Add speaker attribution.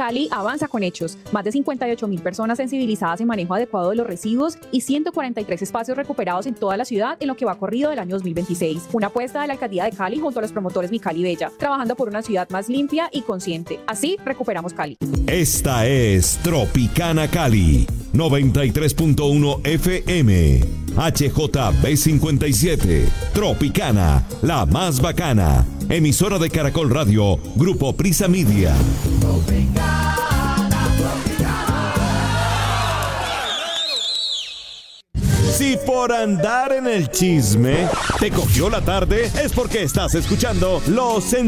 Speaker 1: Cali avanza con hechos. Más de 58.000 personas sensibilizadas en manejo adecuado de los residuos y 143 espacios recuperados en toda la ciudad en lo que va corrido del año 2026. Una apuesta de la Alcaldía de Cali junto a los promotores Mi Cali Bella, trabajando por una ciudad más limpia y consciente. Así recuperamos Cali.
Speaker 2: Esta es Tropicana Cali, 93.1 FM. HJB57. Tropicana, la más bacana. Emisora de Caracol Radio, Grupo Prisa Media. Si por andar en el chisme te cogió la tarde, es porque estás escuchando Los